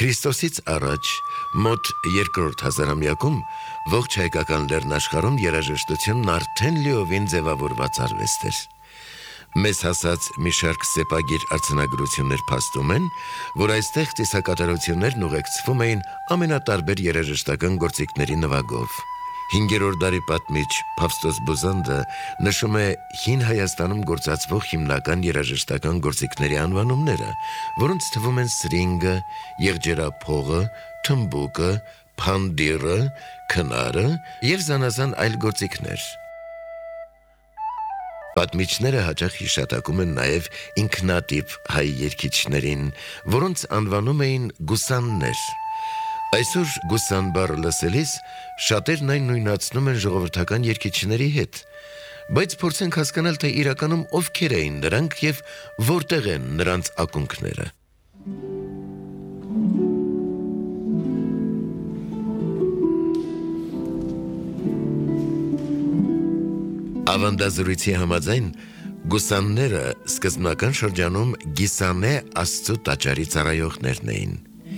Քրիստոսից առաջ մոտ 2-րդ հազարամյակում ողջ հայկական լեռնաշխարհում երաժշտությունն արդեն լիովին ձևավորված արվեստ էր։ Մեզ հասած մի շարք սեպագիր արձանագրություններ փաստում են, որ այստեղ ծիսակատարություններն ուղեկցվում էին ամենատարբեր երաժշտական գործիքների նվագով։ 5-րդ դարի պատմիչ Փավստոս Բուզանդը նշում է հին Հայաստանում գործածվող հիմնական երաժշտական գործիքների անվանումները, որոնց թվում են սրինգը, եղջերափողը, թմբուկը, փանդիրը, քնարը եւ զանազան այլ գործիքներ։ Պատմիչները հաճախ հիշատակում են նաև ինքնատիպ հայ երգիչներին, որոնց անվանում էին գուսաններ։ Այսօր գուսան բառը լսելիս շատերն այն նույնացնում են ժողովրդական երգիչների հետ, բայց փորձենք հասկանալ, թե իրականում ովքեր էին նրանք եւ որտեղ են նրանց ակունքները։ Ավանդազրույցի համաձայն գուսանները սկզբնական շրջանում գիսանե աստծո տաճարի ծառայողներն էին։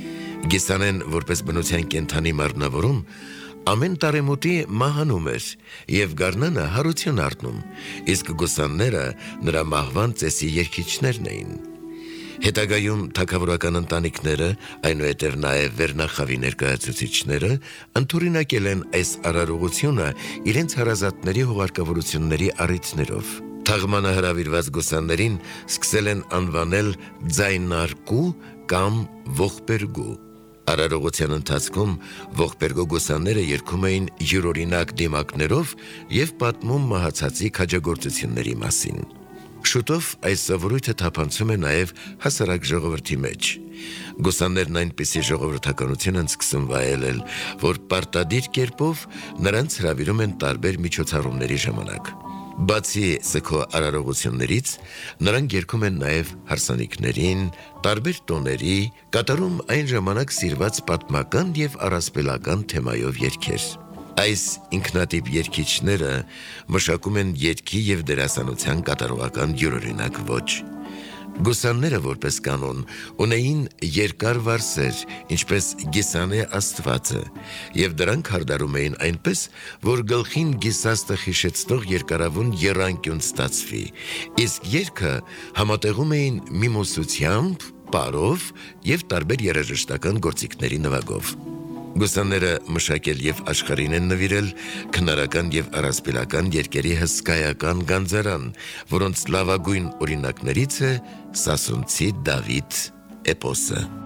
Գիսանեն որպես բնության կենդանի մարմնավորում ամեն տարեմուտի մահանում էր եւ գարնանը հարություն առնում, իսկ գուսանները նրա մահվան ծեսի երգիչներն էին։ Հետագայում թագավորական ընտանիքները, այնուհետև նաև վերնախավի ներկայացուցիչները ընդօրինակել են այս արարողությունը իրենց հարազատների հուղարկավորությունների առիթներով։ Թաղմանը հրավիրված գուսաններին սկսել են անվանել ձայնարկու կամ ողբերգու։ Արարողության ընթացքում ողբերգու գուսանները երգում էին յուրօրինակ դիմակներով եւ պատմում մահացածի քաջագործությունների մասին։ Շուտով այս սովորույթը թափանցում է նաև հասարակ ժողովրդի մեջ։ Գուսաններն այնպիսի ժողովրդականություն են սկսում վայելել, որ պարտադիր կերպով նրանց հրավիրում են տարբեր միջոցառումների ժամանակ։ Բացի սգո արարողություններից, նրանք երգում են նաև հարսանիքներին, տարբեր տոների, կատարում այն ժամանակ սիրված պատմական եւ առասպելական թեմայով երգեր։ Այս ինքնատիպ երգիչները մշակում են երգի եւ դերասանության կատարողական յուրօրինակ ոճ։ Գուսանները որպես կանոն ունեին երկար վարսեր, ինչպես գիսանե աստվածը, եւ դրանք հարդարում էին այնպես, որ գլխին գիսաստը հիշեցնող երկարավուն եռանկյուն ստացվի, իսկ երգը համատեղում էին միմոսությամբ, պարով եւ տարբեր երաժշտական գործիքների նվագով։ Գուսանները մշակել եւ աշխարհին են նվիրել քնարական եւ առասպելական երգերի հսկայական գանձարան, որոնց լավագույն օրինակներից է Սասունցի Դավիթ էպոսը։